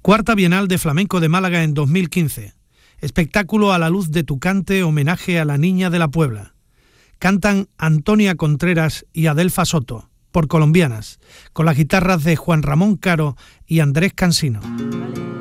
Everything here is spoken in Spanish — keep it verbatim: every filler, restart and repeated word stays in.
Cuarta Bienal de Flamenco de Málaga en dos mil quince. Espectáculo a la luz de tu cante, homenaje a la Niña de la Puebla. Cantan Antonia Contreras y Adelfa Soto, por colombianas, con las guitarras de Juan Ramón Caro y Andrés Cansino.